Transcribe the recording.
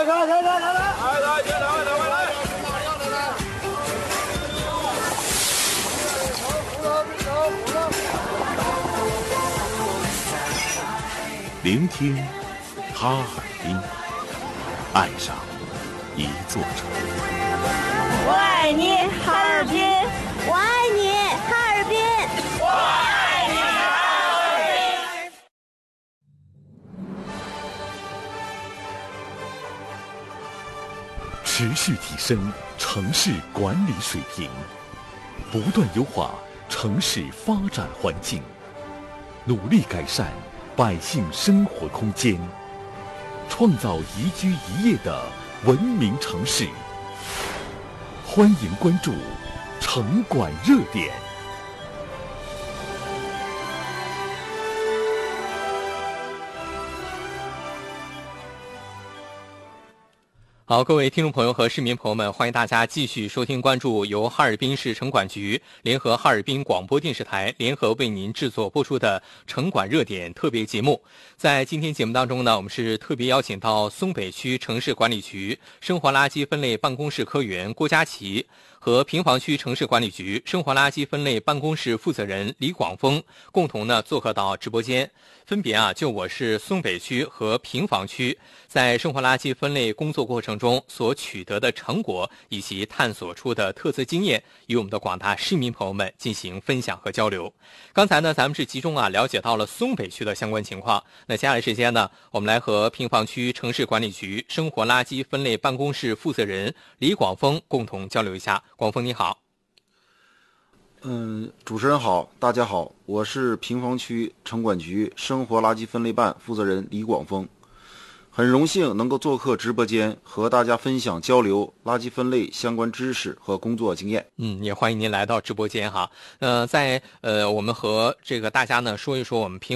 聆听哈尔滨，爱上一座城。 我爱你，哈尔滨！ 我爱你，哈尔滨！ 我爱你，哈尔滨！ 持续提升城市管理水平，不断优化城市发展环境，努力改善百姓生活空间，创造宜居宜业的文明城市。欢迎关注城管热点。 好，各位听众朋友和市民朋友们，欢迎大家继续收听关注由哈尔滨市城管局联合哈尔滨广播电视台联合为您制作播出的城管热点特别节目。在今天节目当中呢，我们是特别邀请到松北区城市管理局生活垃圾分类办公室科员郭佳琪和平房区城市管理局生活垃圾分类办公室负责人李广峰共同呢做客到直播间，分别就我市松北区和平房区在生活垃圾分类工作过程中所取得的成果以及探索出的特色经验，与我们的广大市民朋友们进行分享和交流。刚才呢，咱们是集中了解到了松北区的相关情况。那接下来时间呢，我们来和平房区城市管理局生活垃圾分类办公室负责人李广峰共同交流一下。广峰你好。 主持人好，大家好，我是平房区城管局生活垃圾分类办负责人李广峰，很荣幸能够做客直播间，和大家分享交流垃圾分类相关知识和工作经验。 也欢迎您来到直播间哈。在我们和大家呢说一说我们平